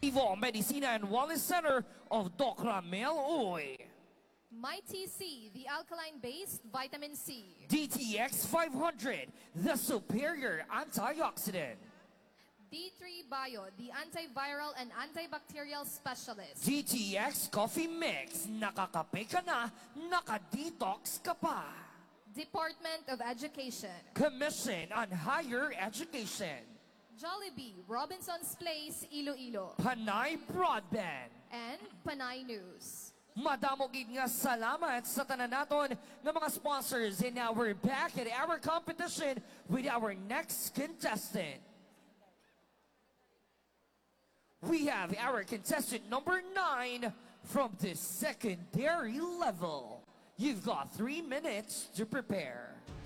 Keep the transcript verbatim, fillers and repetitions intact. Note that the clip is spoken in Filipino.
Evo Medicina and Wellness Center of Doc Ramel Uy. Mighty C, the alkaline-based vitamin C. D T X five hundred, the superior antioxidant. D three Bio, the antiviral and antibacterial specialist. D T X Coffee Mix, nakakape ka na, nakadetox ka pa. Department of Education. Commission on Higher Education. Jollibee, Robinson's Place, Iloilo. Panay Broadband. And Panay News. Madamo gid nga salamat sa tanan naton ng mga sponsors, and now we're back at our competition with our next contestant. We have our contestant number nine from the secondary level. You've got three minutes to prepare.